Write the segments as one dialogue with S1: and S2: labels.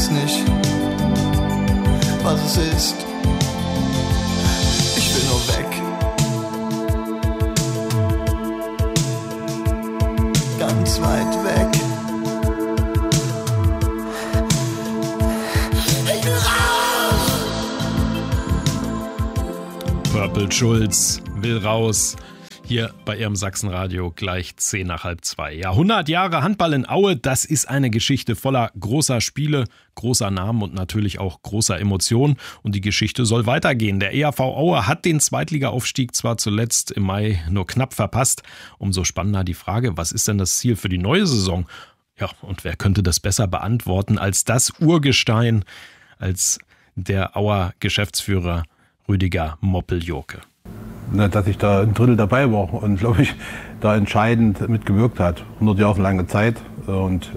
S1: weiß nicht, was es ist. Ich will nur weg. Ganz weit weg. Ich will raus!
S2: Purple Schulz will raus. Hier bei Ihrem Sachsenradio gleich 2:10. Ja, 100 Jahre Handball in Aue, das ist eine Geschichte voller großer Spiele, großer Namen und natürlich auch großer Emotionen. Und die Geschichte soll weitergehen. Der EHV Aue hat den Zweitligaaufstieg zwar zuletzt im Mai nur knapp verpasst. Umso spannender die Frage, was ist denn das Ziel für die neue Saison? Ja, und wer könnte das besser beantworten als das Urgestein, als der Auer Geschäftsführer Rüdiger Moppel-Jurke?
S3: Dass ich da ein Drittel dabei war und, glaube ich, da entscheidend mitgewirkt hat. 100 Jahre ist eine lange Zeit und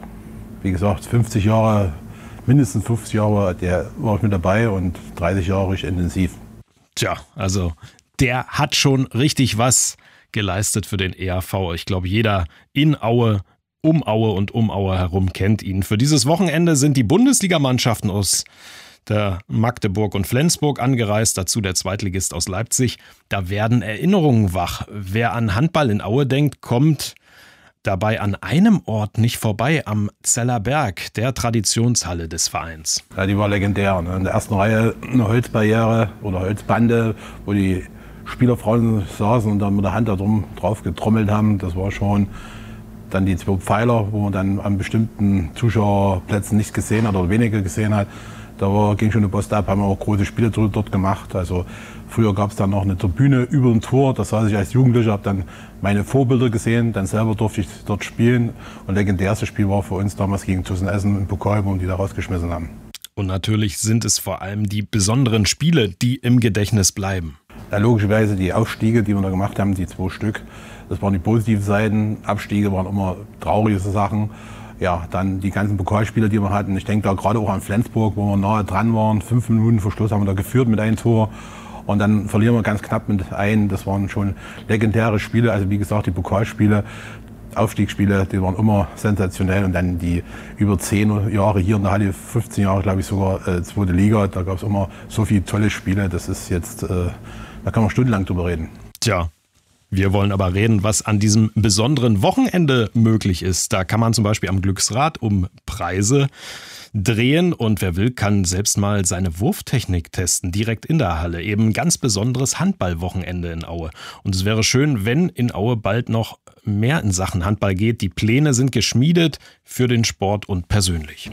S3: wie gesagt, 50 Jahre, mindestens 50 Jahre war ich mit dabei und 30 Jahre richtig intensiv.
S2: Tja, also der hat schon richtig was geleistet für den EHV. Ich glaube, jeder in Aue, um Aue herum kennt ihn. Für dieses Wochenende sind die Bundesligamannschaften aus der Magdeburg und Flensburg angereist, dazu der Zweitligist aus Leipzig. Da werden Erinnerungen wach. Wer an Handball in Aue denkt, kommt dabei an einem Ort nicht vorbei, am Zeller Berg, der Traditionshalle des Vereins.
S3: Ja, die war legendär. Ne? In der ersten Reihe eine Holzbarriere oder Holzbande, wo die Spielerfrauen saßen und dann mit der Hand da drauf getrommelt haben. Das war schon dann die 2 Pfeiler, wo man dann an bestimmten Zuschauerplätzen nichts gesehen hat oder weniger gesehen hat. Da ging schon eine Post ab, haben wir auch große Spiele dort gemacht. Also früher gab es dann noch eine Tribüne über dem Tor. Das saß ich als Jugendlicher, habe dann meine Vorbilder gesehen. Dann selber durfte ich dort spielen. Und legendärste Spiel war für uns damals gegen TuS Essen im Pokal, wo wir die da rausgeschmissen haben.
S2: Und natürlich sind es vor allem die besonderen Spiele, die im Gedächtnis bleiben.
S3: Ja, logischerweise die Aufstiege, die wir da gemacht haben, die 2 Stück. Das waren die positiven Seiten. Abstiege waren immer traurige Sachen. Ja, dann die ganzen Pokalspiele, die wir hatten. Ich denke da gerade auch an Flensburg, wo wir nahe dran waren. 5 Minuten vor Schluss haben wir da geführt mit einem Tor. Und dann verlieren wir ganz knapp mit einem. Das waren schon legendäre Spiele. Also wie gesagt, die Pokalspiele, Aufstiegsspiele, die waren immer sensationell. Und dann die über 10 Jahre hier in der Halle, 15 Jahre glaube ich sogar, 2. Liga. Da gab es immer so viele tolle Spiele. Das ist jetzt, da kann man stundenlang drüber reden.
S2: Tja. Wir wollen aber reden, was an diesem besonderen Wochenende möglich ist. Da kann man zum Beispiel am Glücksrad um Preise drehen und wer will, kann selbst mal seine Wurftechnik testen, direkt in der Halle. Eben ein ganz besonderes Handballwochenende in Aue. Und es wäre schön, wenn in Aue bald noch mehr in Sachen Handball geht. Die Pläne sind geschmiedet für den Sport und persönlich.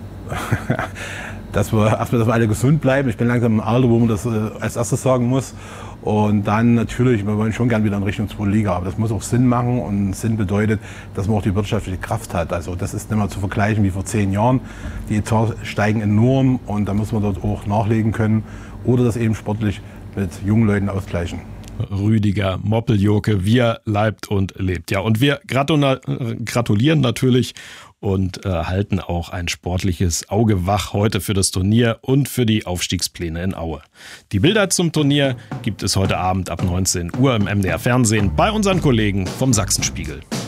S3: Dass wir alle gesund bleiben. Ich bin langsam im Alter, wo man das als erstes sagen muss. Und dann natürlich, wir wollen schon gern wieder in Richtung 2. Liga, aber das muss auch Sinn machen und Sinn bedeutet, dass man auch die wirtschaftliche Kraft hat. Also das ist nicht mehr zu vergleichen wie vor 10 Jahren. Die Etats steigen enorm und da muss man dort auch nachlegen können oder das eben sportlich mit jungen Leuten ausgleichen.
S2: Rüdiger Moppel-Jurke, wir leibt und lebt. Ja, und wir gratulieren natürlich und halten auch ein sportliches Auge wach heute für das Turnier und für die Aufstiegspläne in Aue. Die Bilder zum Turnier gibt es heute Abend ab 19 Uhr im MDR Fernsehen bei unseren Kollegen vom Sachsenspiegel.